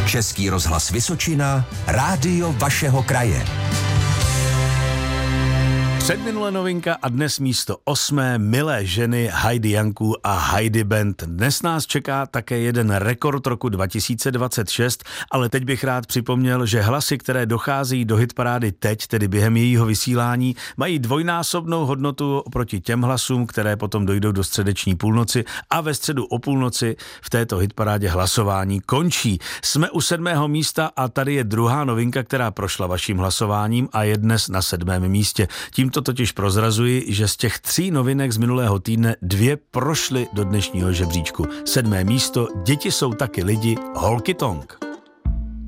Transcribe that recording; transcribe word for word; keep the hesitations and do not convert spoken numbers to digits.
Český rozhlas Vysočina, rádio vašeho kraje. Předminulé novinka a dnes místo osmé Milé ženy Heidi Janku a Heidi Band. Dnes nás čeká také jeden rekord roku dva tisíce dvacet šest, ale teď bych rád připomněl, že hlasy, které dochází do hitparády teď, tedy během jejího vysílání, mají dvojnásobnou hodnotu oproti těm hlasům, které potom dojdou do středeční půlnoci a ve středu o půlnoci v této hitparádě hlasování končí. Jsme u sedmého místa a tady je druhá novinka, která prošla vaším hlasováním a je dnes na sedmém místě. Tímto totiž prozrazuji, že z těch tří novinek z minulého týdne dvě prošly do dnešního žebříčku. Sedmé místo, Děti jsou taky lidi, Holky Tonk.